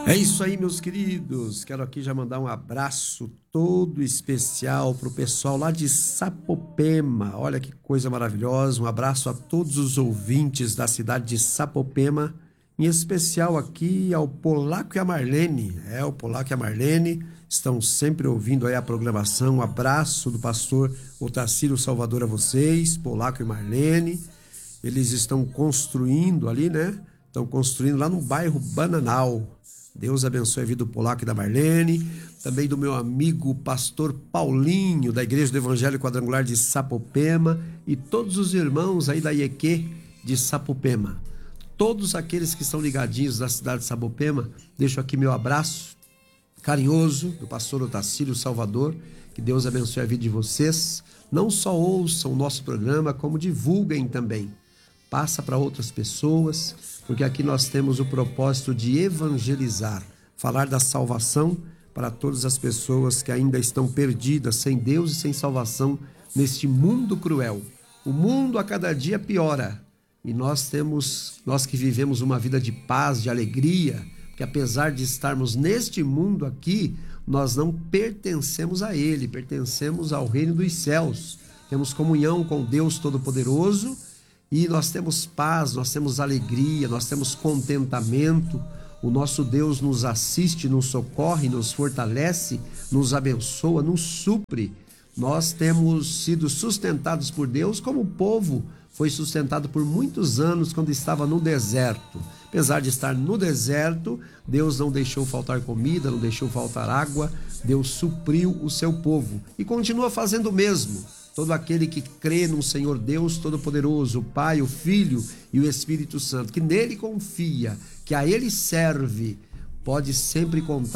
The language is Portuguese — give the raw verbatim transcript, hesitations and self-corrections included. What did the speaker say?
É isso aí, meus queridos. Quero aqui já mandar um abraço todo especial pro pessoal lá de Sapopema. Olha que coisa maravilhosa. Um abraço a todos os ouvintes da cidade de Sapopema, em especial aqui ao Polaco e a Marlene. É, o Polaco e a Marlene estão sempre ouvindo aí a programação. Um abraço do pastor Otacílio Salvador a vocês, Polaco e Marlene. Eles estão construindo ali, né? Estão construindo lá no bairro Bananal. Deus abençoe a vida do Polaco e da Marlene, também do meu amigo pastor Paulinho, da Igreja do Evangelho Quadrangular de Sapopema, e todos os irmãos aí da I E Q de Sapopema. Todos aqueles que estão ligadinhos na cidade de Sapopema, deixo aqui meu abraço carinhoso do pastor Otacílio Salvador. Que Deus abençoe a vida de vocês. Não só ouçam o nosso programa, como divulguem também. Passa para outras pessoas, porque aqui nós temos o propósito de evangelizar, falar da salvação para todas as pessoas que ainda estão perdidas, sem Deus e sem salvação neste mundo cruel. O mundo a cada dia piora, e nós temos, nós que vivemos uma vida de paz, de alegria, porque apesar de estarmos neste mundo aqui, nós não pertencemos a ele, pertencemos ao reino dos céus. Temos comunhão com Deus Todo-Poderoso, e nós temos paz, nós temos alegria, nós temos contentamento. O nosso Deus nos assiste, nos socorre, nos fortalece, nos abençoa, nos supre. Nós temos sido sustentados por Deus como o povo foi sustentado por muitos anos quando estava no deserto. Apesar de estar no deserto, Deus não deixou faltar comida, não deixou faltar água. Deus supriu o seu povo e continua fazendo o mesmo. Todo aquele que crê no Senhor Deus Todo-Poderoso, o Pai, o Filho e o Espírito Santo, que nele confia, que a ele serve, pode sempre contar